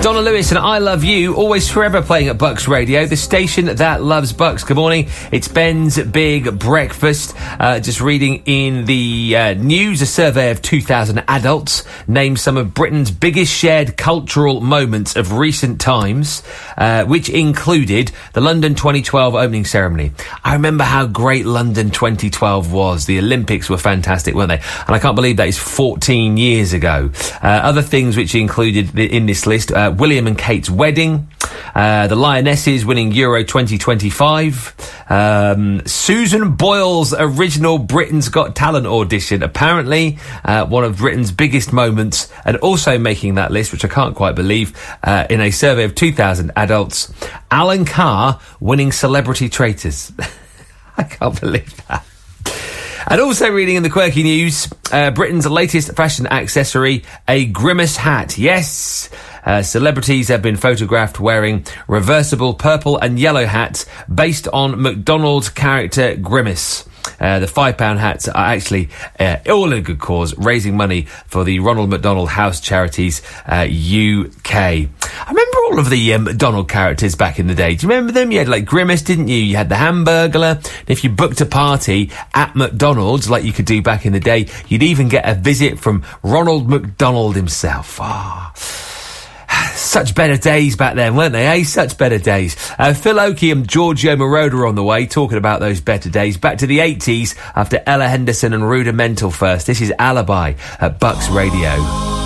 Donna Lewis and I Love You, always forever playing at Bucks Radio, the station that loves Bucks. Good morning. It's Ben's Big Breakfast. Just reading in the news, a survey of 2,000 adults named some of Britain's biggest shared cultural moments of recent times, which included the London 2012 opening ceremony. I remember how great London 2012 was. The Olympics were fantastic, weren't they? And I can't believe that is 14 years ago. Other things which included in this list, William and Kate's wedding, the Lionesses winning Euro 2025, Susan Boyle's original Britain's Got Talent audition, apparently one of Britain's biggest moments, and also making that list, which I can't quite believe, in a survey of 2,000 adults, Alan Carr winning Celebrity Traitors. I can't believe that. And also reading in the quirky news, Britain's latest fashion accessory, a Grimace hat. Yes, celebrities have been photographed wearing reversible purple and yellow hats based on McDonald's character Grimace. The £5 hats are actually all in a good cause, raising money for the Ronald McDonald House Charities UK. I remember all of the McDonald characters back in the day. Do you remember them? You had like Grimace, didn't you? You had the Hamburglar. If you booked a party at McDonald's, like you could do back in the day, you'd even get a visit from Ronald McDonald himself. Such better days back then, weren't they, eh? Such better days. Phil Oakey and Giorgio Moroder on the way, talking about those better days. Back to the 80s after Ella Henderson and Rudimental first. This is Alibi at Bucks Radio.